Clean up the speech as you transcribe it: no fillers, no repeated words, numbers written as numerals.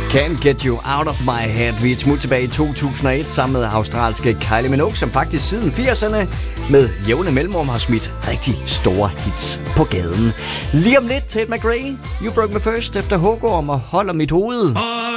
Can't Get You Out of My Head. Vi er et smut tilbage i 2001 sammen med australske Kylie Minogue, som faktisk siden 80'erne med jævne mellemrum har smidt rigtig store hits på gaden. Lige om lidt, Tate McRae, You Broke Me First efter Hugorm og Holder Mit Hoved.